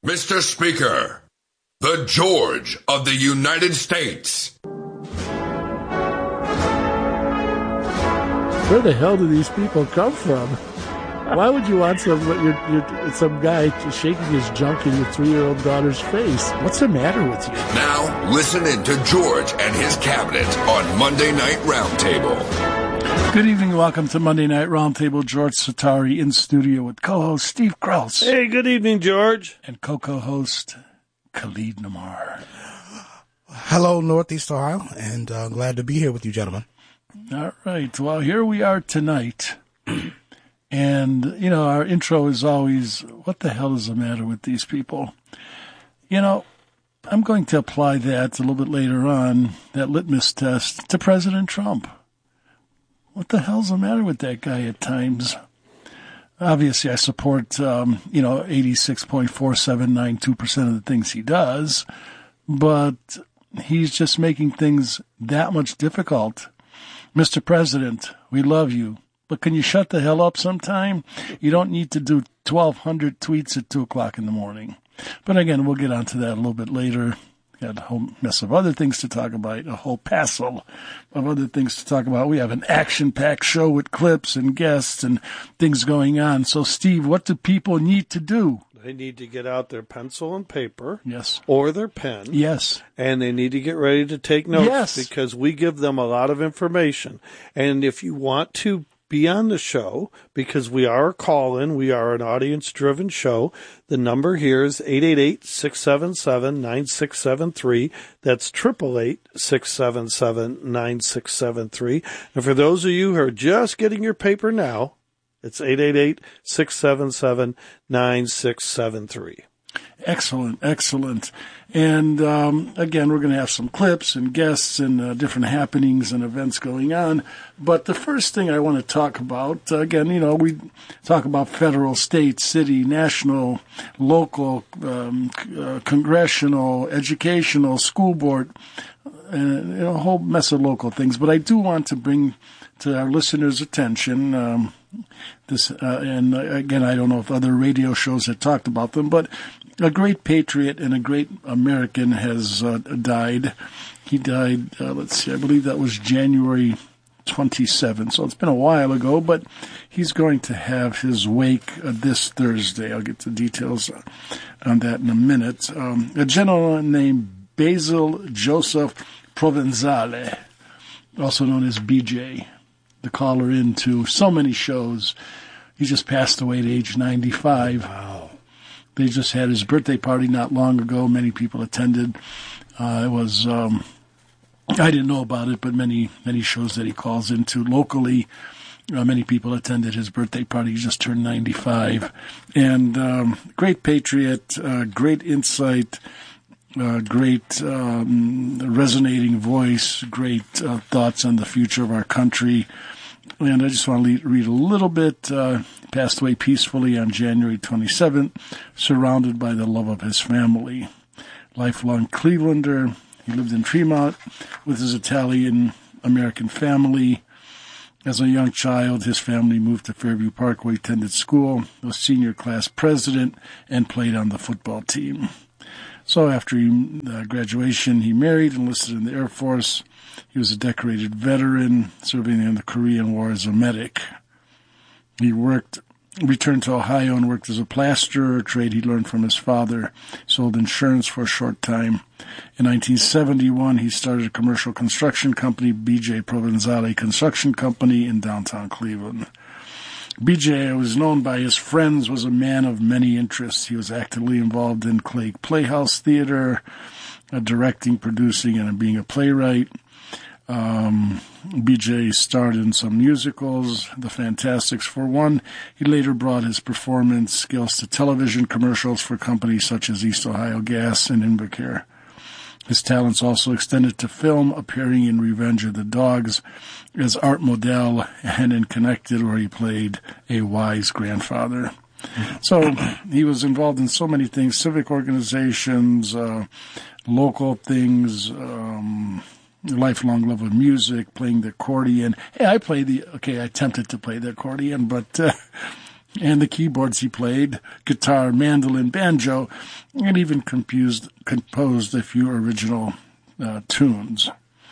Mr. Speaker, the George of the United States. Where the hell do these people come from? Why would you want some guy shaking his junk in your 3-year-old daughter's face? What's the matter with you? Now, listen in to George and his cabinet on Monday Night Roundtable. Good evening and welcome to Monday Night Roundtable. George Satari in studio with co-host Steve Krause. Hey, good evening, George. And co-host Khalid Namar. Hello, Northeast Ohio, and glad to be here with you, gentlemen. All right. Well, here we are tonight. And, you know, our intro is always, what the hell is the matter with these people? You know, I'm going to apply that a little bit later on, that litmus test, to President Trump. What the hell's the matter with that guy at times? Obviously, I support, 86.4792% of the things he does, but he's just making things that much difficult. Mr. President, we love you, but can you shut the hell up sometime? You don't need to do 1,200 tweets at 2 o'clock in the morning. But again, we'll get onto that a little bit later. Got a whole mess of other things to talk about, a whole passel of other things to talk about. We have an action-packed show with clips and guests and things going on. So, Steve, what do people need to do? They need to get out their pencil and paper. Yes. Or their pen. Yes. And they need to get ready to take notes. Yes. Because we give them a lot of information. And if you want to be on the show, because we are a call-in, we are an audience-driven show, the number here is 888-677-9673. That's 888-677-9673. And for those of you who are just getting your paper now, it's 888-677-9673. Excellent, excellent. And again, we're going to have some clips and guests and different happenings and events going on. But the first thing I want to talk about, again, you know, we talk about federal, state, city, national, local, congressional, educational, school board, and a whole mess of local things. But I do want to bring to our listeners' attention and again, I don't know if other radio shows have talked about them, but a great patriot and a great American has died. He died, I believe that was January 27th, so it's been a while ago, but he's going to have his wake this Thursday. I'll get the details on that in a minute. A gentleman named Basil Joseph Provenzale, also known as BJ, the caller into so many shows. He just passed away at age 95. Wow. They just had his birthday party not long ago. Many people attended. It was, I didn't know about it, but many shows that he calls into locally, many people attended his birthday party. He just turned 95. And great patriot, great insight, great resonating voice, great thoughts on the future of our country. And I just want to read a little bit. Passed away peacefully on January 27th, surrounded by the love of his family. Lifelong Clevelander. He lived in Tremont with his Italian-American family. As a young child, his family moved to Fairview Park, where he attended school, was senior class president, and played on the football team. So after graduation, he married, enlisted in the Air Force. He was a decorated veteran, serving in the Korean War as a medic. He returned to Ohio and worked as a plasterer, a trade he learned from his father. Sold insurance for a short time. In 1971, he started a commercial construction company, BJ Provenzale Construction Company, in downtown Cleveland. BJ was known by his friends, was a man of many interests. He was actively involved in Clay Playhouse Theater, directing, producing, and being a playwright. BJ starred in some musicals, The Fantastics for one. He later brought his performance skills to television commercials for companies such as East Ohio Gas and Invacare. His talents also extended to film, appearing in Revenge of the Dogs as Art Modell and in Connected, where he played a wise grandfather. So he was involved in so many things, civic organizations, local things, lifelong love of music, playing the accordion. Hey, I attempted to play the accordion, but and the keyboards he played, guitar, mandolin, banjo, and even composed a few original tunes.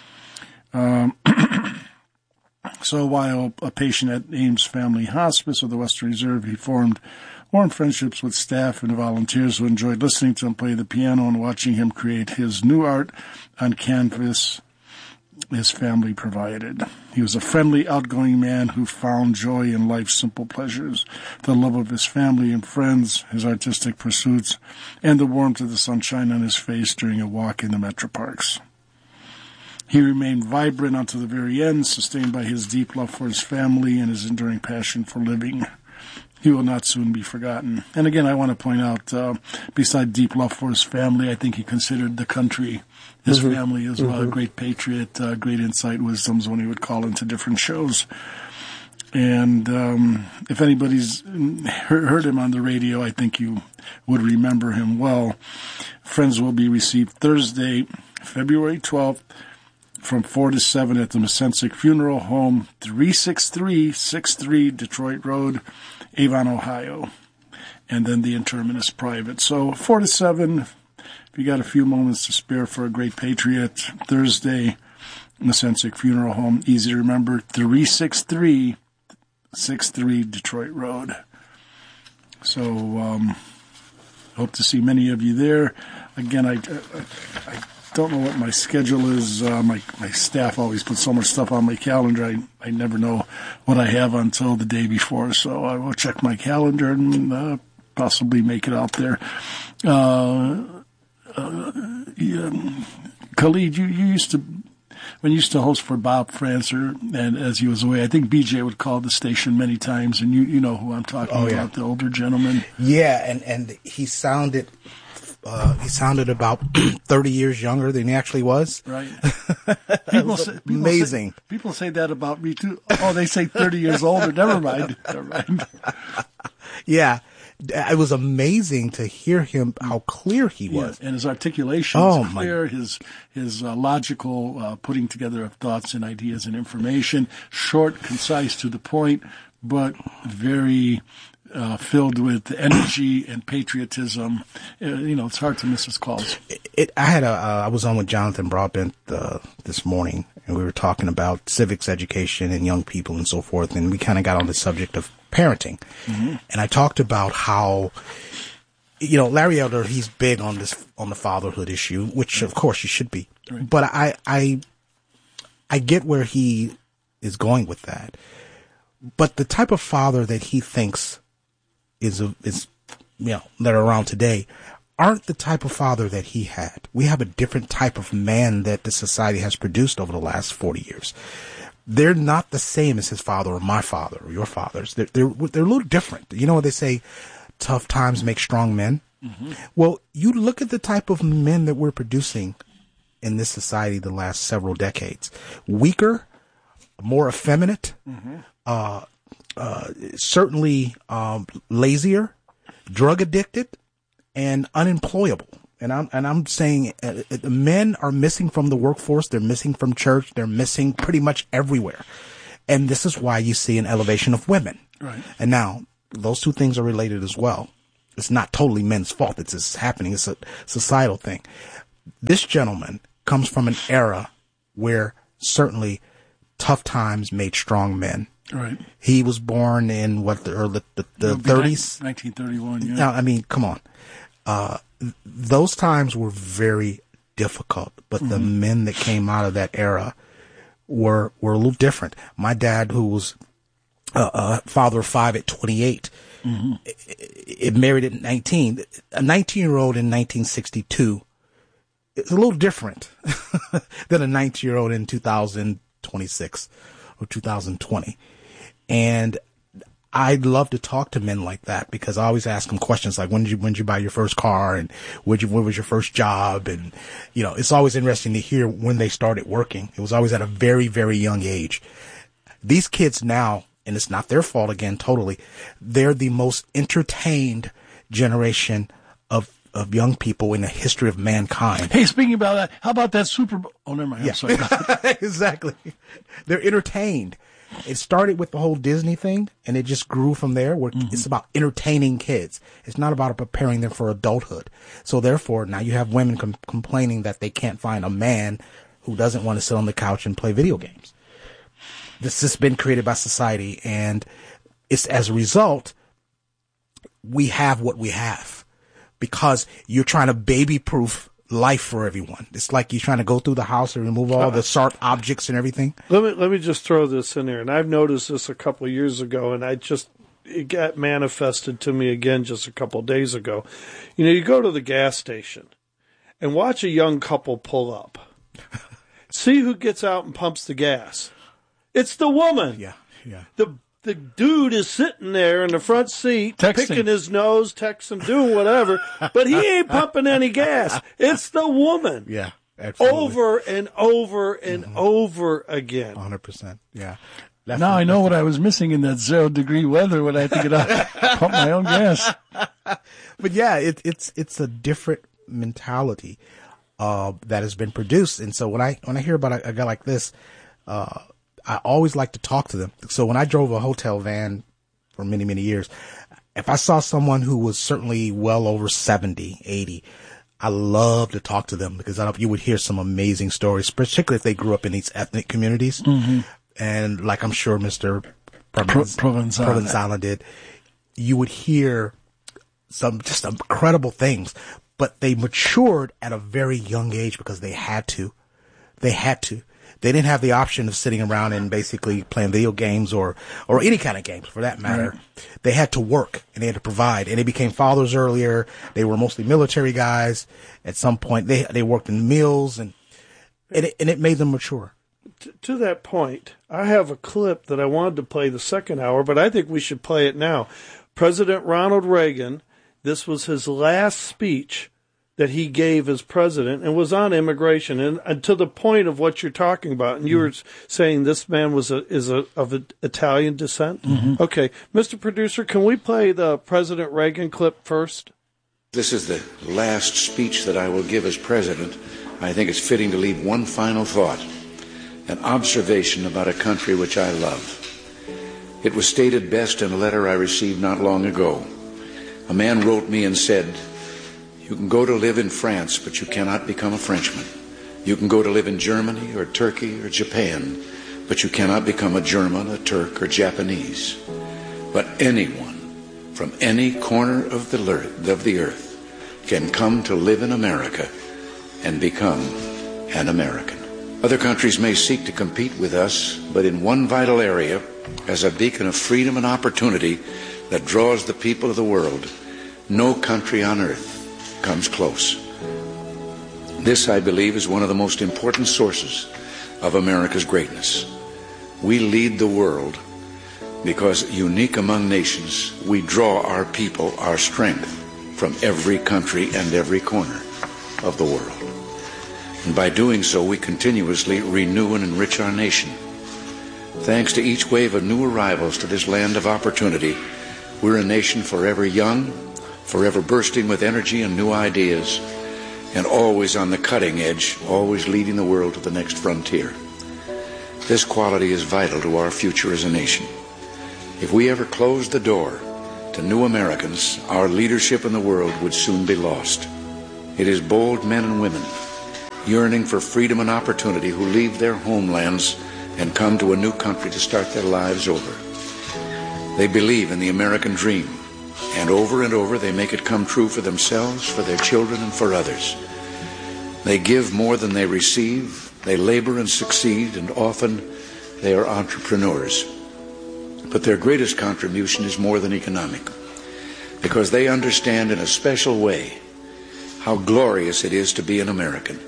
So while a patient at Ames Family Hospice of the Western Reserve, he formed warm friendships with staff and volunteers who enjoyed listening to him play the piano and watching him create his new art on canvas his family provided. He was a friendly, outgoing man who found joy in life's simple pleasures, the love of his family and friends, his artistic pursuits, and the warmth of the sunshine on his face during a walk in the Metro Parks. He remained vibrant until the very end, sustained by his deep love for his family and his enduring passion for living. He will not soon be forgotten. And again, I want to point out, besides deep love for his family, I think he considered the country, his family as well, a great patriot, great insight, wisdoms when he would call into different shows. And if anybody's heard him on the radio, I think you would remember him well. Friends will be received Thursday, February 12th, from 4 to 7 at the Masensic Funeral Home, 36363 Detroit Road, Avon, Ohio. And then the interment is private. So 4 to 7, if you got a few moments to spare for a great patriot, Thursday, Masensic Funeral Home, easy to remember, 36363 Detroit Road. So hope to see many of you there. Again, I don't know what my schedule is. My staff always puts so much stuff on my calendar. I never know what I have until the day before. So I will check my calendar and possibly make it out there. Khalid, you used to, when you used to host for Bob Francer, and as he was away, I think BJ would call the station many times, and you know who I'm talking about, the older gentleman. Yeah, and he sounded about 30 years younger than he actually was. Right. Amazing. People say that about me too. Oh, they say 30 years older. Never mind. Yeah. It was amazing to hear him, how clear he was. Yeah, and his articulation was clear, his logical putting together of thoughts and ideas and information, short, concise, to the point, but very filled with energy and patriotism. It's hard to miss his calls. I was on with Jonathan Broadbent this morning, and we were talking about civics education and young people and so forth, and we kind of got on the subject of parenting. Mm-hmm. And I talked about how, Larry Elder, he's big on the fatherhood issue, which of course you should be. Right. But I get where he is going with that. But the type of father that he thinks is that are around today aren't the type of father that he had. We have a different type of man that the society has produced over the last 40 years. They're not the same as his father or my father or your fathers. They're a little different. You know what they say, tough times make strong men? Mm-hmm. Well, you look at the type of men that we're producing in this society the last several decades. Weaker, more effeminate, certainly lazier, drug addicted, and unemployable. And I'm saying men are missing from the workforce. They're missing from church. They're missing pretty much everywhere. And this is why you see an elevation of women. Right. And now those two things are related as well. It's not totally men's fault. It's just happening. It's a societal thing. This gentleman comes from an era where certainly tough times made strong men. Right. He was born in the 30s. 1931. Yeah. Now, I mean, come on. Those times were very difficult, but the men that came out of that era were a little different. My dad, who was a father of 5 at 28, it married at 19. A 19-year-old in 1962 is a little different than a 19-year-old in 2026 or 2020. And I'd love to talk to men like that because I always ask them questions like, when did you buy your first car, and what was your first job? And, it's always interesting to hear when they started working. It was always at a very, very young age. These kids now, and it's not their fault again, totally, they're the most entertained generation of young people in the history of mankind. Hey, speaking about that, how about that Super Bowl? Oh, never mind. Yeah. I'm sorry. Exactly. They're entertained. It started with the whole Disney thing, and it just grew from there, where it's about entertaining kids. It's not about preparing them for adulthood. So therefore, now you have women complaining that they can't find a man who doesn't want to sit on the couch and play video games. This has been created by society, and it's as a result, we have what we have because you're trying to baby-proof life for everyone. It's like you're trying to go through the house and remove all the sharp objects and everything. Let me just throw this in there, and I've noticed this a couple of years ago, and it got manifested to me again just a couple of days ago. You know, you go to the gas station and watch a young couple pull up. See who gets out and pumps the gas. It's the woman. Yeah. The dude is sitting there in the front seat, picking his nose, texting, doing whatever, but he ain't pumping any gas. It's the woman. Yeah, absolutely. Over and over and over again. 100%. Yeah. Now I know what I was missing in that 0-degree weather when I had to get out pump my own gas. But yeah, it's a different mentality that has been produced. And so when I hear about a guy like this, I always like to talk to them. So when I drove a hotel van for many, many years, if I saw someone who was certainly well over 70, 80, I love to talk to them because you would hear some amazing stories, particularly if they grew up in these ethnic communities. Mm-hmm. And like I'm sure Mr. Provenzala did, you would hear some just incredible things, but they matured at a very young age because they had to. They didn't have the option of sitting around and basically playing video games or any kind of games for that matter. Right. They had to work and they had to provide, and they became fathers earlier. They were mostly military guys. At some point, they worked in mills and it made them mature. To that point, I have a clip that I wanted to play the second hour, but I think we should play it now. President Ronald Reagan, this was his last speech that he gave as president, and was on immigration, and to the point of what you're talking about. And you were saying this man is of Italian descent. Mm-hmm. Okay, Mr. Producer, can we play the President Reagan clip first? This is the last speech that I will give as president. I think it's fitting to leave one final thought, an observation about a country which I love. It was stated best in a letter I received not long ago. A man wrote me and said, "You can go to live in France, but you cannot become a Frenchman. You can go to live in Germany or Turkey or Japan, but you cannot become a German, a Turk, or Japanese. But anyone from any corner of the earth can come to live in America and become an American." Other countries may seek to compete with us, but in one vital area, as a beacon of freedom and opportunity that draws the people of the world, no country on earth comes close. This, I believe, is one of the most important sources of America's greatness. We lead the world because, unique among nations, we draw our people, our strength, from every country and every corner of the world. And by doing so, we continuously renew and enrich our nation. Thanks to each wave of new arrivals to this land of opportunity, we're a nation forever young, forever bursting with energy and new ideas, and always on the cutting edge, always leading the world to the next frontier. This quality is vital to our future as a nation. If we ever closed the door to new Americans, our leadership in the world would soon be lost. It is bold men and women, yearning for freedom and opportunity, who leave their homelands and come to a new country to start their lives over. They believe in the American dream, and over they make it come true for themselves, for their children, and for others. They give more than they receive, they labor and succeed, and often they are entrepreneurs. But their greatest contribution is more than economic, because they understand in a special way how glorious it is to be an American.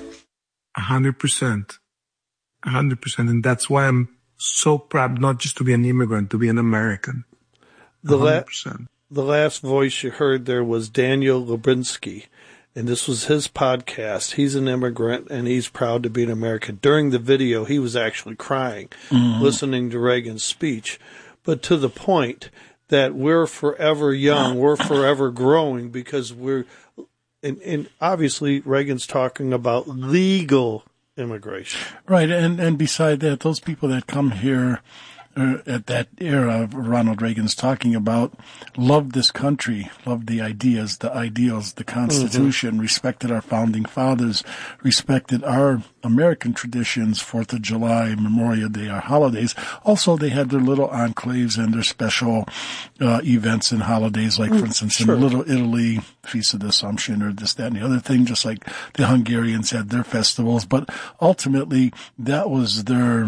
100%. 100%. And that's why I'm so proud not just to be an immigrant, to be an American. 100%. The last voice you heard there was Daniel Lubrinsky, and this was his podcast. He's an immigrant, and he's proud to be an American. During the video, he was actually crying, listening to Reagan's speech. But to the point that we're forever young, we're forever growing, because we're, and obviously Reagan's talking about legal immigration. Right, and beside that, those people that come here at that era Ronald Reagan's talking about, loved this country, loved the ideas, the ideals, the Constitution, respected our founding fathers, respected our American traditions, 4th of July, Memorial Day, our holidays. Also, they had their little enclaves and their special events and holidays, like, for instance, in Little Italy, Feast of the Assumption, or this, that, and the other thing, just like the Hungarians had their festivals. But ultimately, that was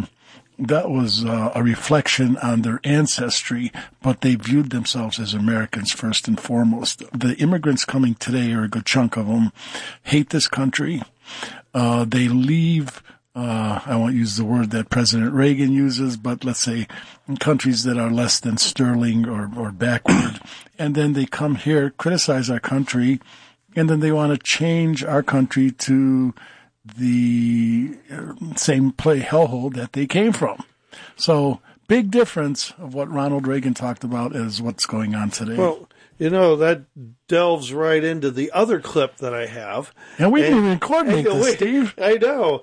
a reflection on their ancestry, but they viewed themselves as Americans first and foremost. The immigrants coming today, or a good chunk of them, hate this country. They leave, I won't use the word that President Reagan uses, but let's say in countries that are less than sterling or backward. And then they come here, criticize our country, and then they want to change our country to the same hellhole that they came from. So big difference of what Ronald Reagan talked about as what's going on today. Well, that delves right into the other clip that I have. And we didn't even coordinate this, Steve. I know.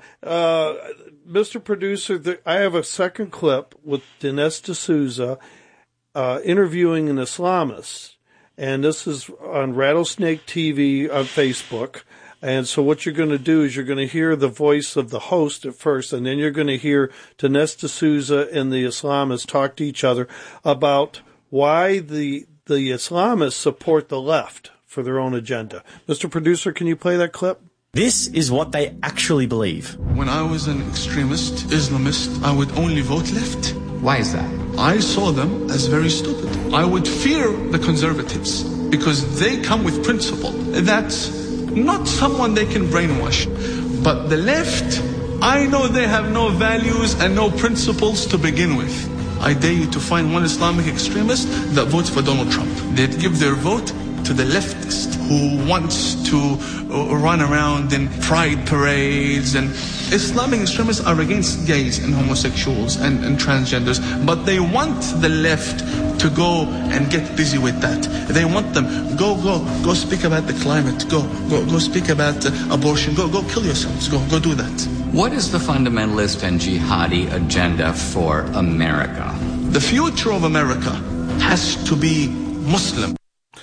Mr. Producer, I have a second clip with Dinesh D'Souza interviewing an Islamist. And this is on Rattlesnake TV on Facebook. And so what you're going to do is you're going to hear the voice of the host at first, and then you're going to hear Dinesh D'Souza and the Islamists talk to each other about why the Islamists support the left for their own agenda. Mr. Producer, can you play that clip? This is what they actually believe. When I was an extremist Islamist, I would only vote left. Why is that? I saw them as very stupid. I would fear the conservatives because they come with principle. That's not someone they can brainwash. But the left, I know they have no values and no principles to begin with. I dare you to find one Islamic extremist that votes for Donald Trump. They'd give their vote to the leftist who wants to run around in pride parades. And Islamic extremists are against gays and homosexuals and transgenders, but they want the left to go and get busy with that. They want them, go speak about the climate, go speak about abortion, go kill yourselves, go do that. What is the fundamentalist and jihadi agenda for America? The future of America has to be Muslim.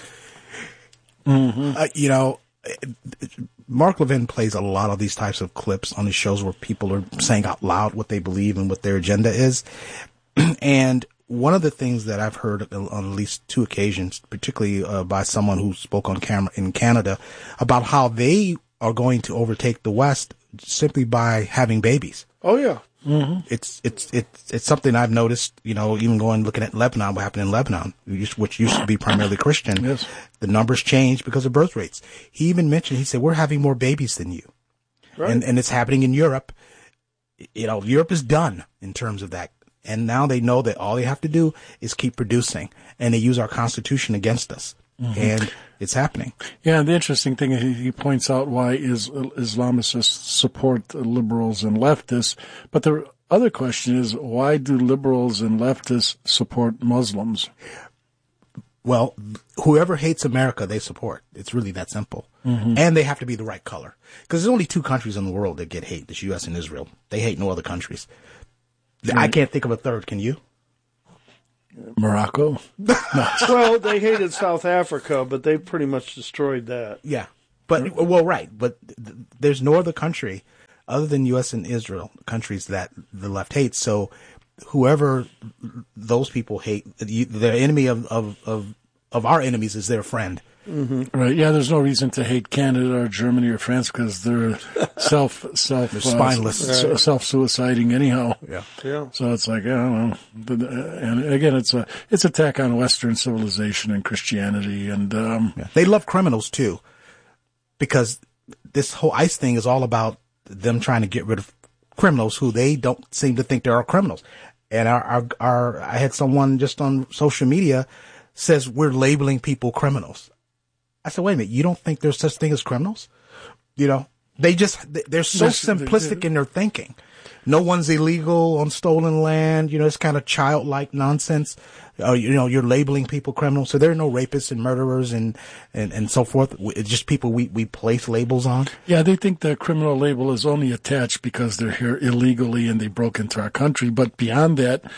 Mark Levin plays a lot of these types of clips on his shows where people are saying out loud what they believe and what their agenda is. And one of the things that I've heard on at least two occasions, particularly by someone who spoke on camera in Canada, about how they are going to overtake the West simply by having babies. Oh, yeah. Mm-hmm. It's something I've noticed, even looking at Lebanon, what happened in Lebanon, which used to be primarily Christian. Yes. The numbers changed because of birth rates. He even mentioned, he said, we're having more babies than you. Right. And it's happening in Europe. Europe is done in terms of that. And now they know that all they have to do is keep producing, and they use our Constitution against us. Mm-hmm. And it's happening. Yeah, and the interesting thing, he points out why Islamicists support liberals and leftists. But the other question is, why do liberals and leftists support Muslims? Well, whoever hates America, they support. It's really that simple. Mm-hmm. And they have to be the right color. Because there's only two countries in the world that get hate, the U.S. and Israel. They hate no other countries. Mm-hmm. I can't think of a third. Can you? Morocco? No. Well, they hated South Africa, but they pretty much destroyed that. Yeah. But, right. But there's no other country other than U.S. and Israel, countries that the left hates. So whoever those people hate, the enemy of our enemies is their friend. Mm-hmm. Right. Yeah. There's no reason to hate Canada or Germany or France because they're they're spineless, self-suiciding anyhow. Yeah. Yeah. So it's like, I don't know. And again, it's attack on Western civilization and Christianity. And, they love criminals too, because this whole ICE thing is all about them trying to get rid of criminals who they don't seem to think there are criminals. And I had someone just on social media says we're labeling people criminals. I said, wait a minute, you don't think there's such thing as criminals? They're so simplistic in their thinking. No one's illegal on stolen land. It's kind of childlike nonsense. You're labeling people criminals. So there are no rapists and murderers and so forth. It's just people we place labels on. Yeah, they think the criminal label is only attached because they're here illegally and they broke into our country. But beyond that,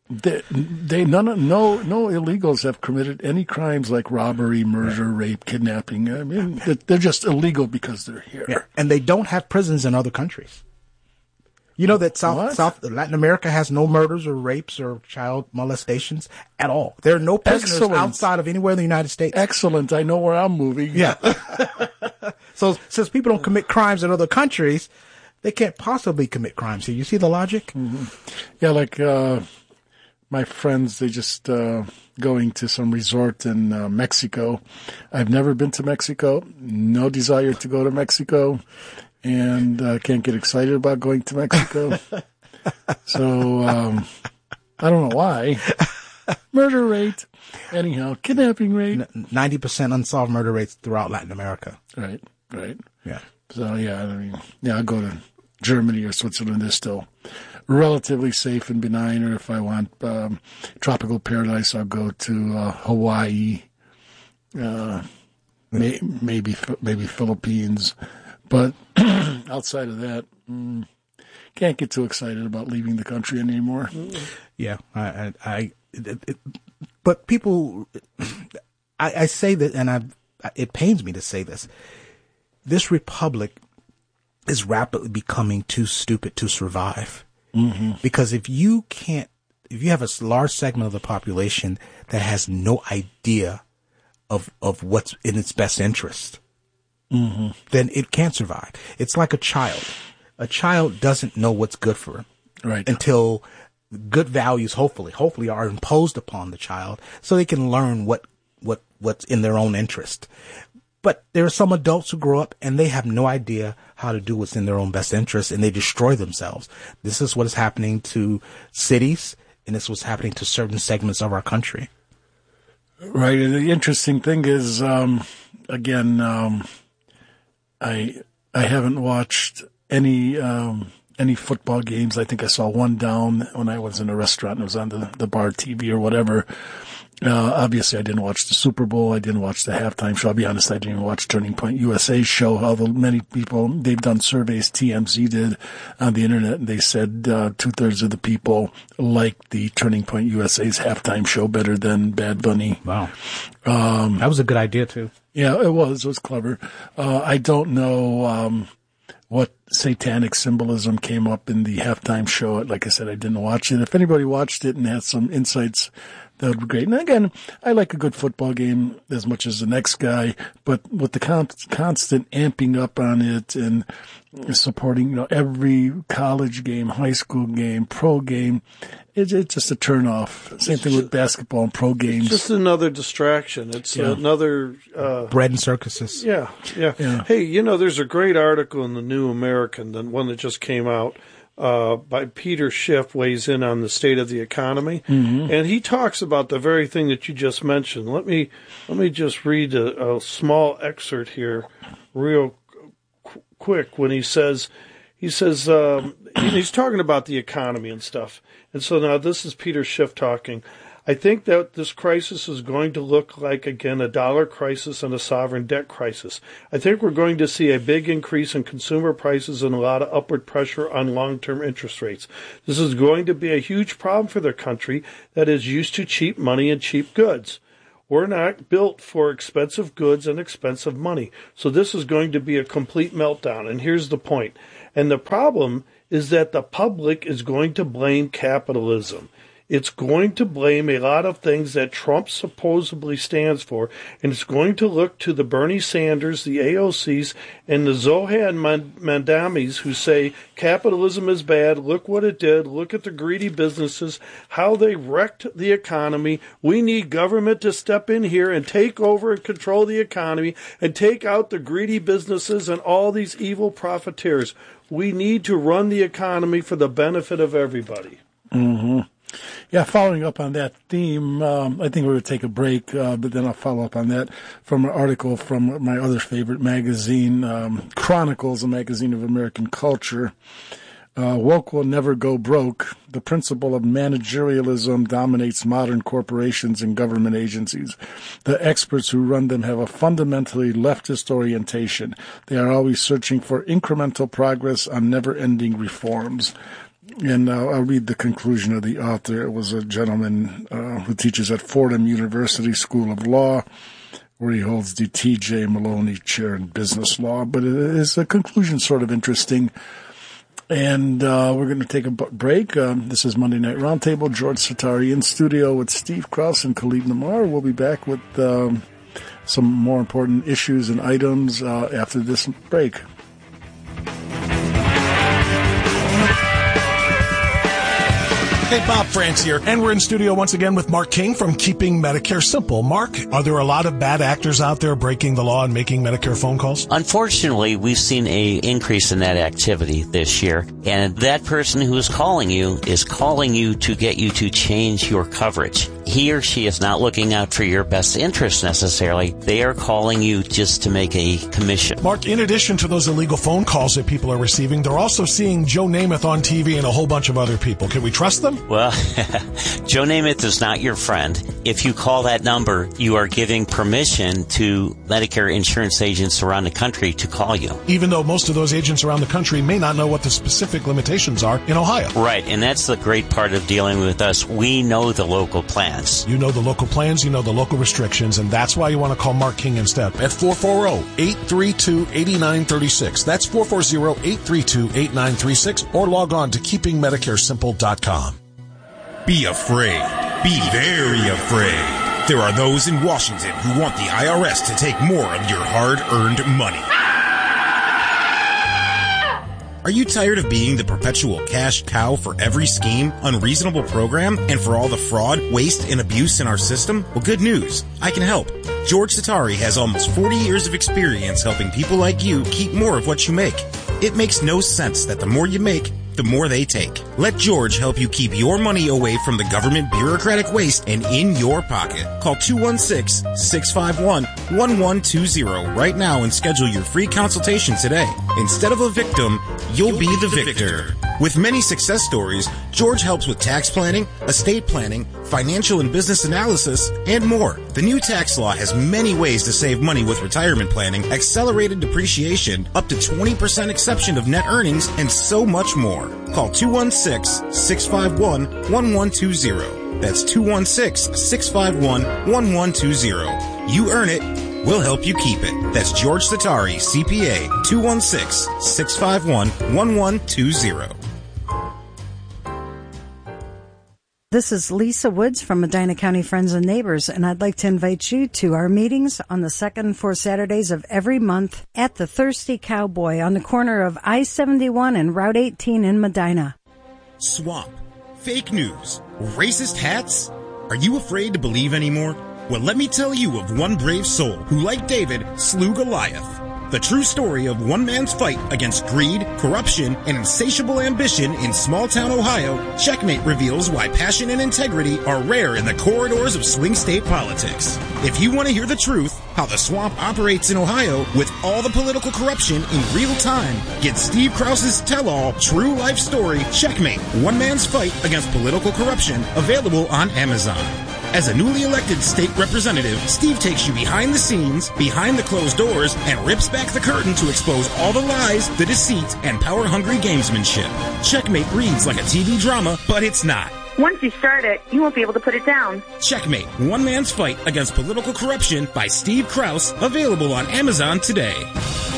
No illegals have committed any crimes like robbery, murder, rape, kidnapping. I mean, they're just illegal because they're here. Yeah. And they don't have prisons in other countries. You know that South Latin America has no murders or rapes or child molestations at all. There are no prisoners outside of anywhere in the United States. Excellent. I know where I'm moving. Yeah. So since people don't commit crimes in other countries, they can't possibly commit crimes here. You see the logic? Mm-hmm. Yeah, like my friends, they just going to some resort in Mexico. I've never been to Mexico. No desire to go to Mexico. And can't get excited about going to Mexico. So I don't know why. Murder rate. Anyhow, kidnapping rate. 90% unsolved murder rates throughout Latin America. Right. Yeah. So, yeah, I mean, I'll go to Germany or Switzerland. They're still relatively safe and benign. Or if I want tropical paradise, I'll go to Hawaii, maybe Philippines. But outside of that, can't get too excited about leaving the country anymore. Yeah, but people, I say that, and it pains me to say this. This republic is rapidly becoming too stupid to survive. Mm-hmm. Because if you have a large segment of the population that has no idea of what's in its best interest, mm-hmm. then it can't survive. It's like a child. A child doesn't know what's good for him. Right. Until good values, hopefully are imposed upon the child so they can learn what's in their own interest. But there are some adults who grow up and they have no idea how to do what's in their own best interest, and they destroy themselves. This is what is happening to cities, and this is what's happening to certain segments of our country. Right. And the interesting thing is, again, I haven't watched any football games. I think I saw one down when I was in a restaurant. It was on the bar TV or whatever. Obviously, I didn't watch the Super Bowl. I didn't watch the halftime show. I'll be honest, I didn't even watch Turning Point USA's show. Although many people, they've done surveys, TMZ did on the internet, and they said 2/3 of the people liked the Turning Point USA's halftime show better than Bad Bunny. Wow. That was a good idea, too. Yeah, it was. It was clever. I don't know what satanic symbolism came up in the halftime show. Like I said, I didn't watch it. If anybody watched it and has some insights, that would be great. And again, I like a good football game as much as the next guy, but with the constant amping up on it and supporting, every college game, high school game, pro game, it's just a turnoff. Same thing with basketball and pro games. It's just another distraction. It's another bread and circuses. Yeah. Hey, there's a great article in the New American, the one that just came out, by Peter Schiff, weighs in on the state of the economy, mm-hmm. and he talks about the very thing that you just mentioned. Let me just read a small excerpt here, real quick. When he says he's talking about the economy and stuff, and so now this is Peter Schiff talking. I think that this crisis is going to look like, again, a dollar crisis and a sovereign debt crisis. I think we're going to see a big increase in consumer prices and a lot of upward pressure on long-term interest rates. This is going to be a huge problem for the country that is used to cheap money and cheap goods. We're not built for expensive goods and expensive money. So this is going to be a complete meltdown. And here's the point. And the problem is that the public is going to blame capitalism. It's going to blame a lot of things that Trump supposedly stands for, and it's going to look to the Bernie Sanders, the AOCs, and the Zohan Mandamis who say capitalism is bad, look what it did, look at the greedy businesses, how they wrecked the economy. We need government to step in here and take over and control the economy and take out the greedy businesses and all these evil profiteers. We need to run the economy for the benefit of everybody. Mm-hmm. Yeah, following up on that theme, I think we're going to take a break, but then I'll follow up on that from an article from my other favorite magazine, Chronicles, a magazine of American culture. Woke will never go broke. The principle of managerialism dominates modern corporations and government agencies. The experts who run them have a fundamentally leftist orientation. They are always searching for incremental progress on never-ending reforms. And I'll read the conclusion of the author. It was a gentleman who teaches at Fordham University School of Law, where he holds the T.J. Maloney Chair in Business Law. But his conclusion sort of interesting. And we're going to take a break. This is Monday Night Roundtable. George Satari in studio with Steve Krause and Khalid Namar. We'll be back with some more important issues and items after this break. Hey, Bob France here, and we're in studio once again with Mark King from Keeping Medicare Simple. Mark, are there a lot of bad actors out there breaking the law and making Medicare phone calls? Unfortunately, we've seen an increase in that activity this year, and that person who is calling you to get you to change your coverage. He or she is not looking out for your best interest necessarily. They are calling you just to make a commission. Mark, in addition to those illegal phone calls that people are receiving, they're also seeing Joe Namath on TV and a whole bunch of other people. Can we trust them? Well, Joe Namath is not your friend. If you call that number, you are giving permission to Medicare insurance agents around the country to call you. Even though most of those agents around the country may not know what the specific limitations are in Ohio. Right, and that's the great part of dealing with us. We know the local plans. You know the local plans, you know the local restrictions, and that's why you want to call Mark King instead at 440-832-8936. That's 440-832-8936, or log on to keepingmedicaresimple.com. Be afraid. Be very afraid. There are those in Washington who want the IRS to take more of your hard-earned money. Are you tired of being the perpetual cash cow for every scheme, unreasonable program, and for all the fraud, waste, and abuse in our system? Well, good news. I can help. George Satari has almost 40 years of experience helping people like you keep more of what you make. It makes no sense that the more you make, the more they take. Let George help you keep your money away from the government bureaucratic waste and in your pocket. Call 216-651-1120 right now and schedule your free consultation today. Instead of a victim, you'll be the victor. With many success stories, George helps with tax planning, estate planning, financial and business analysis, and more. The new tax law has many ways to save money with retirement planning, accelerated depreciation, up to 20% exception of net earnings, and so much more. Call 216-651-1120. That's 216-651-1120. You earn it, we'll help you keep it. That's George Satari, CPA, 216-651-1120. This is Lisa Woods from Medina County Friends and Neighbors, and I'd like to invite you to our meetings on the second and fourth Saturdays of every month at the Thirsty Cowboy on the corner of I-71 and Route 18 in Medina. Swamp. Fake news. Racist hats. Are you afraid to believe anymore? Well, let me tell you of one brave soul who, like David, slew Goliath. The true story of one man's fight against greed, corruption, and insatiable ambition in small-town Ohio, Checkmate reveals why passion and integrity are rare in the corridors of swing state politics. If you want to hear the truth, how the swamp operates in Ohio with all the political corruption in real time, get Steve Krause's tell-all true life story, Checkmate, One Man's Fight Against Political Corruption, available on Amazon. As a newly elected state representative, Steve takes you behind the scenes, behind the closed doors, and rips back the curtain to expose all the lies, the deceit, and power-hungry gamesmanship. Checkmate reads like a TV drama, but it's not. Once you start it, you won't be able to put it down. Checkmate, One Man's Fight Against Political Corruption by Steve Krause, available on Amazon today.